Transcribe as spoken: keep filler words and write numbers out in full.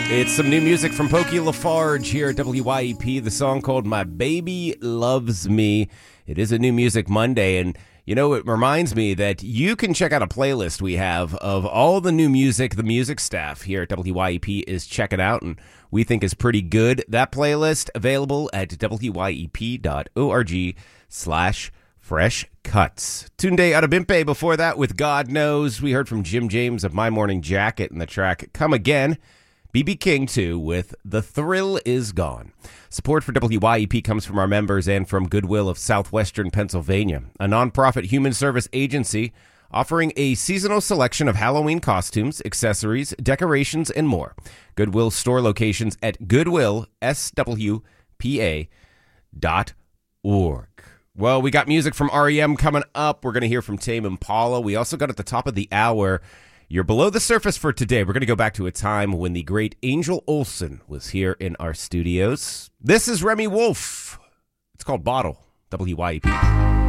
It's some new music from Pokey Lafarge here at W Y E P, the song called My Baby Loves Me. It is a New Music Monday, and you know, it reminds me that you can check out a playlist we have of all the new music the music staff here at W Y E P is checking out, and we think is pretty good. That playlist available at W Y E P dot org slash fresh cuts. Tunde Adebimpe before that with God Knows. We heard from Jim James of My Morning Jacket and the track Come Again. B B King, too, with The Thrill Is Gone. Support for W Y E P comes from our members and from Goodwill of Southwestern Pennsylvania, a nonprofit human service agency offering a seasonal selection of Halloween costumes, accessories, decorations, and more. Goodwill store locations at goodwill s w p a dot org. Well, we got music from R E M coming up. We're going to hear from Tame Impala. We also got at the top of the hour, You're Below the Surface for today. We're going to go back to a time when the great Angel Olsen was here in our studios. This is Remy Wolf. It's called Bottle, W Y E P.